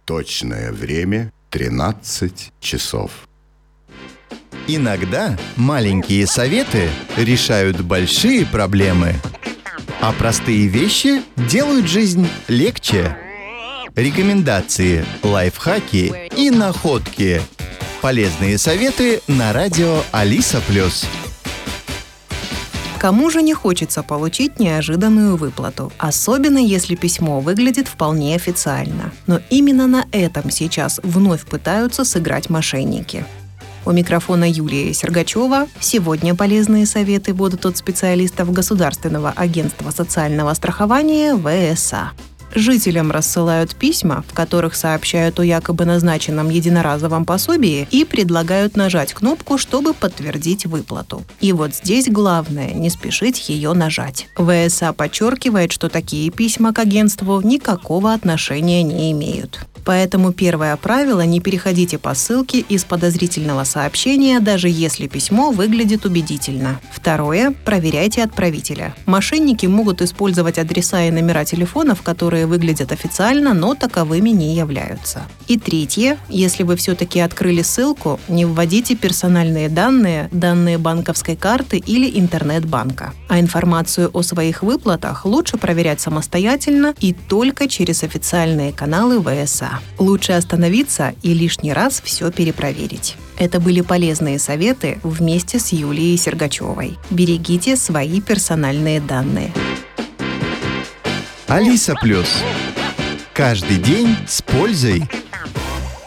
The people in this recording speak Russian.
Точное время 13 часов. Иногда маленькие советы решают большие проблемы, а простые вещи делают жизнь легче. Рекомендации, лайфхаки и находки. Полезные советы на радио Алиса+. Кому же не хочется получить неожиданную выплату, особенно если письмо выглядит вполне официально. Но именно на этом сейчас вновь пытаются сыграть мошенники. У микрофона Юлия Сергачева. Сегодня полезные советы будут от специалистов Государственного агентства социального страхования ВСА. Жителям рассылают письма, в которых сообщают о якобы назначенном единоразовом пособии и предлагают нажать кнопку, чтобы подтвердить выплату. И вот здесь главное – не спешить ее нажать. ВСА подчеркивает, что такие письма к агентству никакого отношения не имеют. Поэтому первое правило – не переходите по ссылке из подозрительного сообщения, даже если письмо выглядит убедительно. Второе – проверяйте отправителя. Мошенники могут использовать адреса и номера телефонов, которые выглядят официально, но таковыми не являются. И третье – если вы все-таки открыли ссылку, не вводите персональные данные, данные банковской карты или интернет-банка. А информацию о своих выплатах лучше проверять самостоятельно и только через официальные каналы ВСА. Лучше остановиться и лишний раз все перепроверить. Это были полезные советы вместе с Юлией Сергачевой. Берегите свои персональные данные. Алиса+. Каждый день с пользой.